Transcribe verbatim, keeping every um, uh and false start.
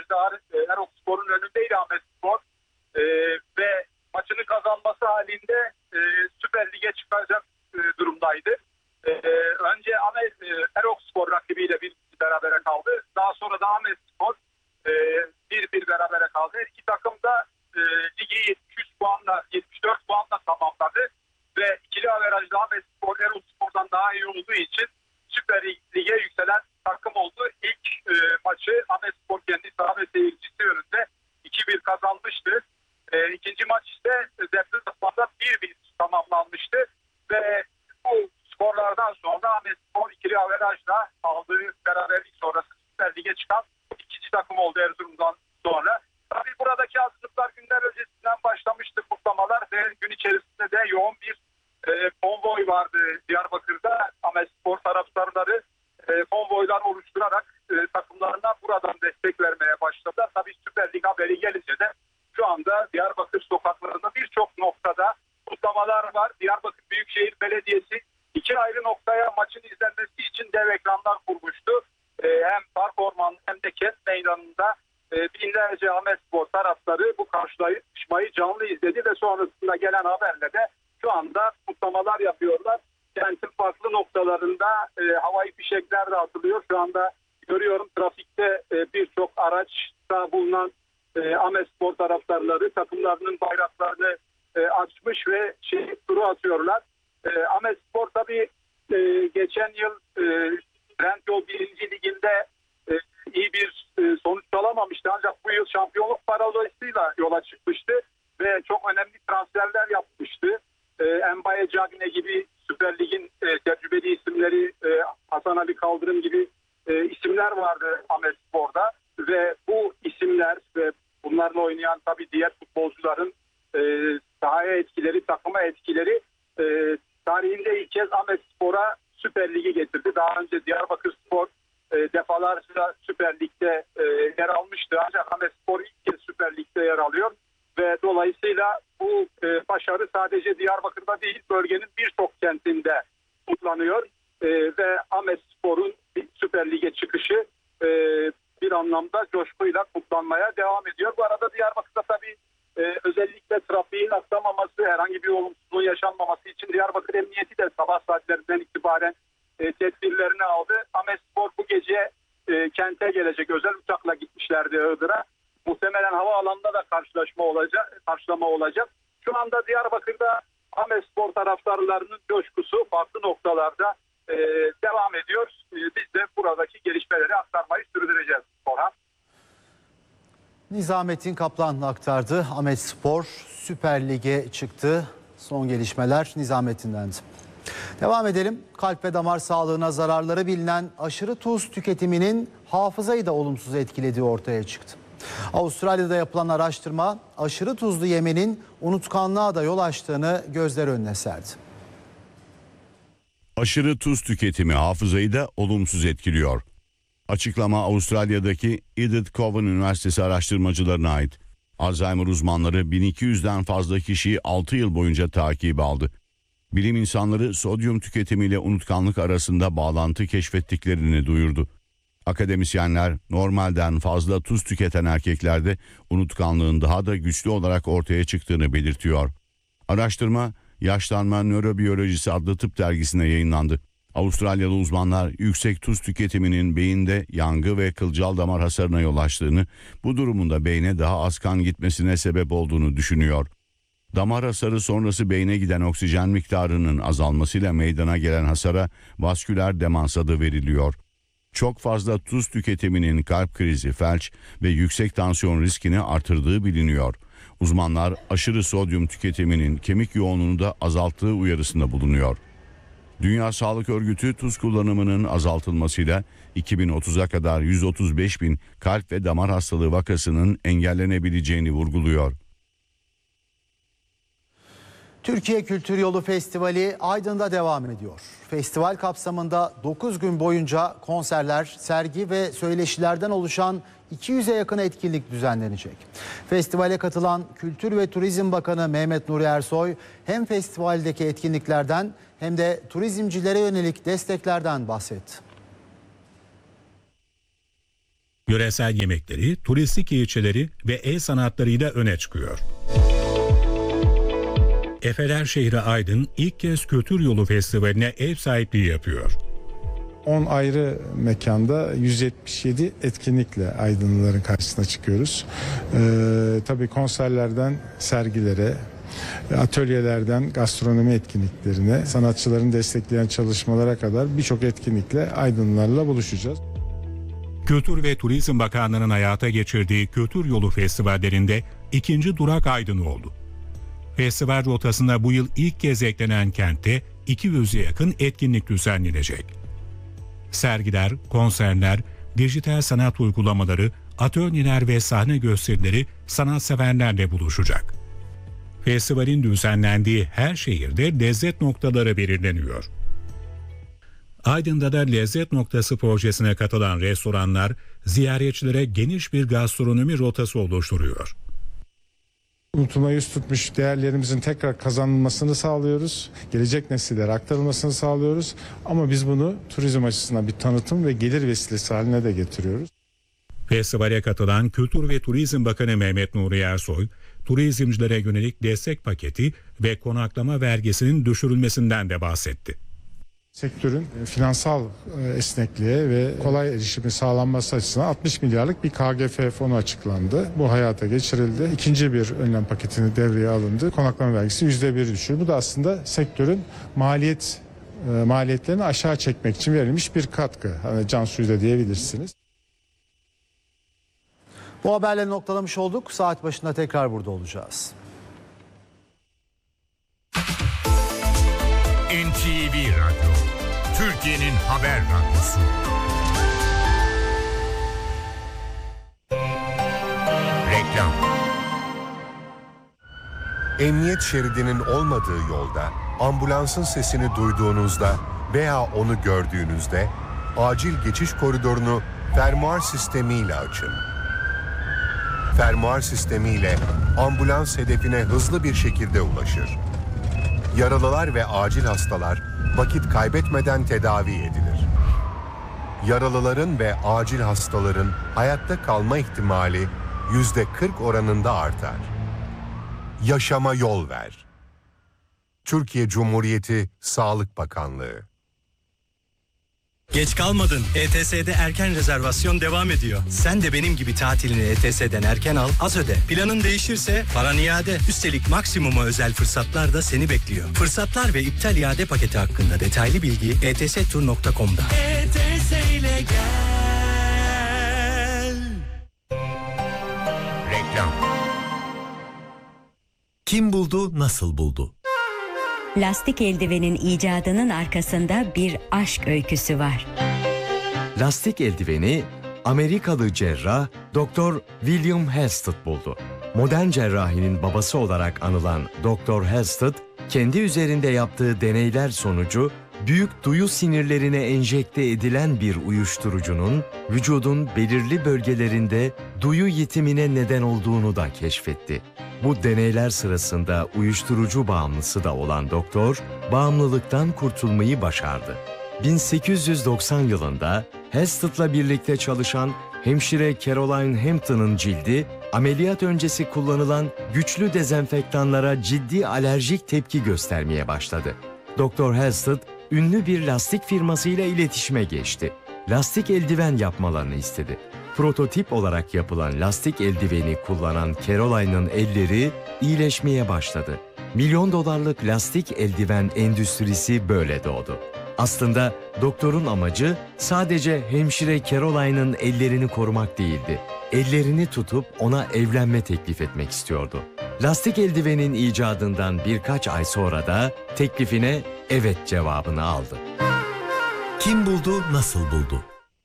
averajda Erokspor'un önündeydi Ahmetspor. E, ve maçını kazanması halinde e, Süper Lig'e çıkacak e, durumdaydı. E, önce Ahmet, e, Erokspor rakibiyle bir berabere kaldı. Daha sonra da Ahmetspor e, bir bir berabere kaldı. İki takım da e, ligi yetmiş üç puanla, yetmiş dört puanla tamamladı. Ve ikili averajda Ahmetspor Erokspor'dan daha iyi olduğu için Süper Lig'e yükselen takım oldu. İlk e, maçı Ahmetspor kendi saha ve seyircisi önünde iki bir kazanmıştı. E, ikinci maç ise deplasmanda bir bir tamamlanmıştı. Ve bu skorlardan sonra Ahmetspor ikili averajla aldığı beraberlik sonrası Süper Lig'e çıkan ikinci takım oldu Erzurum'dan sonra. Tabii buradaki hazırlıklar günler öncesinden başlamıştı, kutlamalar ve gün içerisinde de yoğun bir e, konvoy vardı Diyarbakır'da. Ahmetspor taraftarları e, konvoylar oluşturarak e, takımlarına buradan destek vermeye başladı. Tabii Süper Lig haberi gelince de şu anda Diyarbakır sokaklarında birçok noktada kutlamalar var. Diyarbakır Büyükşehir Belediyesi iki ayrı noktaya maçın izlenmesi için dev ekranlar kurmuştu. E, hem Park Orman hem de Kent Meydanı'nda e, binlerce Ahmetspor taraftarı bu karşılaşmayı canlı izledi ve sonrasında gelen haberle de şu anda kutlamalar yapıyorlar. Kentin farklı noktalarında e, havai fişekler de atılıyor. Şu anda görüyorum trafikte e, birçok araçta bulunan e, Ahmetspor taraftarları takımlarının bayraklarını e, açmış ve şey turu atıyorlar. E, Ahmetspor tabii e, geçen yıl e, Trendyol birinci Ligi'nde e, iyi bir e, sonuç alamamıştı. Ancak bu yıl şampiyonluk parolasıyla yola çıkmıştı ve çok önemli transferler yapmıştı. E, Mbaye Cagne gibi Süper Lig'in e, tecrübeli isimleri, e, Hasan Ali Kaldırım gibi e, isimler vardı Ahmetspor'da ve bu isimler ve bunlarla oynayan tabii diğer futbolcuların e, sahaya etkileri, takıma etkileri e, tarihinde ilk kez Ahmetspor'a Süper Lig'i getirdi. Daha önce Diyarbakırspor e, defalarca Süper Lig'de e, yer almıştı. Ancak Ahmetspor ilk kez Süper Lig'de yer alıyor ve dolayısıyla bu e, başarı sadece Diyarbakır'da değil, bölgenin birçok kentinde kutlanıyor e, ve Ahmetspor'un Süper Lig'e çıkışı e, bir anlamda coşkuyla kutlanmaya devam ediyor. Bu arada Diyarbakır'da tabii e, özellikle trafiğin aksamaması, herhangi bir olumsuzluğun yaşanmaması için Diyarbakır Emniyeti de sabah saatlerinden itibaren e, tedbirlerini aldı. Ahmetspor bu gece e, kente gelecek. Özel uçakla gitmişlerdi Iğdır'a. Muhtemelen havaalanında da karşılaşma olacak, karşılama olacak. Şu anda Diyarbakır'da Ahmetspor taraftarlarının coşkusu farklı noktalarda e, devam ediyor. E, biz de buradaki gelişmeleri aktarmayı sürdüreceğiz. Orhan. Nizamettin Kaplan aktardı. Ahmetspor Süper Lig'e çıktı. Son gelişmeler Nizamettin'dendi. Devam edelim. Kalp ve damar sağlığına zararları bilinen aşırı tuz tüketiminin hafızayı da olumsuz etkilediği ortaya çıktı. Avustralya'da yapılan araştırma aşırı tuzlu yemenin unutkanlığa da yol açtığını gözler önüne serdi. Aşırı tuz tüketimi hafızayı da olumsuz etkiliyor. Açıklama Avustralya'daki Edith Cowan Üniversitesi araştırmacılarına ait. Alzheimer uzmanları bin iki yüzden fazla kişiyi altı yıl boyunca takip aldı. Bilim insanları sodyum tüketimiyle unutkanlık arasında bağlantı keşfettiklerini duyurdu. Akademisyenler normalden fazla tuz tüketen erkeklerde unutkanlığın daha da güçlü olarak ortaya çıktığını belirtiyor. Araştırma Yaşlanma Nörobiyolojisi adlı tıp dergisine yayınlandı. Avustralyalı uzmanlar yüksek tuz tüketiminin beyinde yangı ve kılcal damar hasarına yol açtığını, bu durumun da beyne daha az kan gitmesine sebep olduğunu düşünüyor. Damar hasarı sonrası beyne giden oksijen miktarının azalmasıyla meydana gelen hasara vasküler demans adı veriliyor. Çok fazla tuz tüketiminin kalp krizi, felç ve yüksek tansiyon riskini artırdığı biliniyor. Uzmanlar aşırı sodyum tüketiminin kemik yoğunluğunu da azalttığı uyarısında bulunuyor. Dünya Sağlık Örgütü tuz kullanımının azaltılmasıyla iki bin otuza kadar yüz otuz beş bin kalp ve damar hastalığı vakasının engellenebileceğini vurguluyor. Türkiye Kültür Yolu Festivali Aydın'da devam ediyor. Festival kapsamında dokuz gün boyunca konserler, sergi ve söyleşilerden oluşan iki yüze yakın etkinlik düzenlenecek. Festivale katılan Kültür ve Turizm Bakanı Mehmet Nuri Ersoy hem festivaldeki etkinliklerden hem de turizmcilere yönelik desteklerden bahsetti. Yöresel yemekleri, turistik ilçeleri ve el sanatlarıyla öne çıkıyor. Efeler şehri Aydın ilk kez Kültür Yolu Festivali'ne ev sahipliği yapıyor. on ayrı mekanda yüz yetmiş yedi etkinlikle Aydınlıların karşısına çıkıyoruz. Ee, tabii konserlerden sergilere, atölyelerden gastronomi etkinliklerine, sanatçıların destekleyen çalışmalara kadar birçok etkinlikle Aydınlılarla buluşacağız. Kültür ve Turizm Bakanlığı'nın hayata geçirdiği Kültür Yolu Festivallerinde ikinci durak Aydın oldu. Festival rotasına bu yıl ilk kez eklenen kentte iki yüze yakın etkinlik düzenlenecek. Sergiler, konserler, dijital sanat uygulamaları, atölyeler ve sahne gösterileri sanatseverlerle buluşacak. Festivalin düzenlendiği her şehirde lezzet noktaları belirleniyor. Aydın'da da Lezzet Noktası projesine katılan restoranlar ziyaretçilere geniş bir gastronomi rotası oluşturuyor. Unutulmaya yüz tutmuş değerlerimizin tekrar kazanılmasını sağlıyoruz. Gelecek nesillere aktarılmasını sağlıyoruz. Ama biz bunu turizm açısından bir tanıtım ve gelir vesilesi haline de getiriyoruz. Festivale katılan Kültür ve Turizm Bakanı Mehmet Nuri Ersoy, turizmcilere yönelik destek paketi ve konaklama vergisinin düşürülmesinden de bahsetti. Sektörün finansal esnekliğe ve kolay erişimi sağlanması açısından altmış milyarlık bir K G F fonu açıklandı. Bu hayata geçirildi. İkinci bir önlem paketini devreye alındı. Konaklama vergisi yüzde bir düşüyor. Bu da aslında sektörün maliyet maliyetlerini aşağı çekmek için verilmiş bir katkı. Hani can suyu da diyebilirsiniz. Bu haberle noktalamış olduk. Saat başında tekrar burada olacağız. N T V Radyo, Türkiye'nin haber radyosu. Reklam. Emniyet şeridinin olmadığı yolda ambulansın sesini duyduğunuzda veya onu gördüğünüzde acil geçiş koridorunu fermuar sistemiyle açın. Fermuar sistemiyle ambulans hedefine hızlı bir şekilde ulaşır. Yaralılar ve acil hastalar vakit kaybetmeden tedavi edilir. Yaralıların ve acil hastaların hayatta kalma ihtimali yüzde kırk oranında artar. Yaşama yol ver. Türkiye Cumhuriyeti Sağlık Bakanlığı. Geç kalmadın. E T S'de erken rezervasyon devam ediyor. Sen de benim gibi tatilini E T S'den erken al, az öde. Planın değişirse paran iade. Üstelik maksimuma özel fırsatlar da seni bekliyor. Fırsatlar ve iptal iade paketi hakkında detaylı bilgi e t s tur nokta com'da. E T S ile gel. Reklam. Kim buldu, nasıl buldu? Lastik eldivenin icadının arkasında bir aşk öyküsü var. Lastik eldiveni Amerikalı cerrah Doktor William Halsted buldu. Modern cerrahinin babası olarak anılan Doktor Halsted, kendi üzerinde yaptığı deneyler sonucu büyük duyu sinirlerine enjekte edilen bir uyuşturucunun vücudun belirli bölgelerinde duyu yitimine neden olduğunu da keşfetti. Bu deneyler sırasında uyuşturucu bağımlısı da olan doktor, bağımlılıktan kurtulmayı başardı. bin sekiz yüz doksan yılında Halsted'la birlikte çalışan hemşire Caroline Hampton'ın cildi, ameliyat öncesi kullanılan güçlü dezenfektanlara ciddi alerjik tepki göstermeye başladı. Doktor Halsted, ünlü bir lastik firmasıyla iletişime geçti. Lastik eldiven yapmalarını istedi. Prototip olarak yapılan lastik eldiveni kullanan Caroline'ın elleri iyileşmeye başladı. Milyon dolarlık lastik eldiven endüstrisi böyle doğdu. Aslında doktorun amacı sadece hemşire Caroline'ın ellerini korumak değildi. Ellerini tutup ona evlenme teklif etmek istiyordu. Lastik eldivenin icadından birkaç ay sonra da teklifine evet cevabını aldı. Kim buldu, nasıl buldu?